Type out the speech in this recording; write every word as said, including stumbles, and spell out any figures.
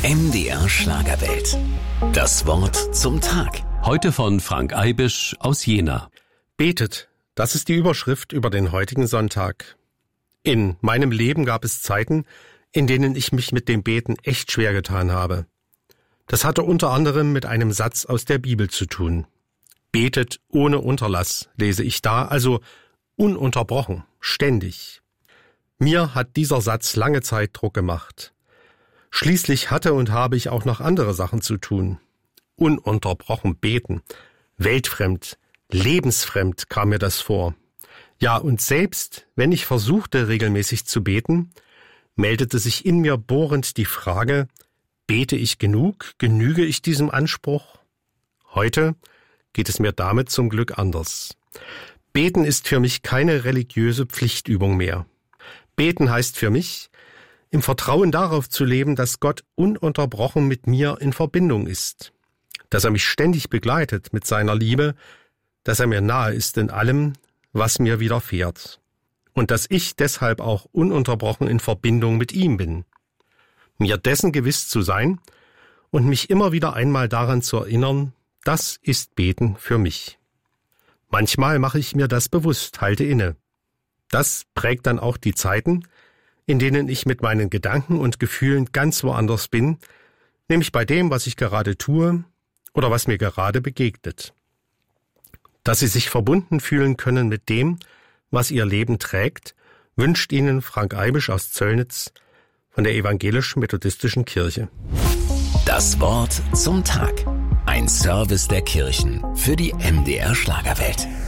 M D R Schlagerwelt. Das Wort zum Tag. Heute von Frank Eibisch aus Jena. Betet, das ist die Überschrift über den heutigen Sonntag. In meinem Leben gab es Zeiten, in denen ich mich mit dem Beten echt schwer getan habe. Das hatte unter anderem mit einem Satz aus der Bibel zu tun. Betet ohne Unterlass, lese ich da, also ununterbrochen, ständig. Mir hat dieser Satz lange Zeit Druck gemacht. Schließlich hatte und habe ich auch noch andere Sachen zu tun. Ununterbrochen beten, weltfremd, lebensfremd kam mir das vor. Ja, und selbst wenn ich versuchte, regelmäßig zu beten, meldete sich in mir bohrend die Frage, bete ich genug, genüge ich diesem Anspruch? Heute geht es mir damit zum Glück anders. Beten ist für mich keine religiöse Pflichtübung mehr. Beten heißt für mich, im Vertrauen darauf zu leben, dass Gott ununterbrochen mit mir in Verbindung ist, dass er mich ständig begleitet mit seiner Liebe, dass er mir nahe ist in allem, was mir widerfährt, und dass ich deshalb auch ununterbrochen in Verbindung mit ihm bin. Mir dessen gewiss zu sein und mich immer wieder einmal daran zu erinnern, das ist Beten für mich. Manchmal mache ich mir das bewusst, halte inne. Das prägt dann auch die Zeiten, in denen ich mit meinen Gedanken und Gefühlen ganz woanders bin, nämlich bei dem, was ich gerade tue oder was mir gerade begegnet. Dass Sie sich verbunden fühlen können mit dem, was Ihr Leben trägt, wünscht Ihnen Frank Eibisch aus Zöllnitz von der Evangelisch-Methodistischen Kirche. Das Wort zum Tag. Ein Service der Kirchen für die M D R Schlagerwelt.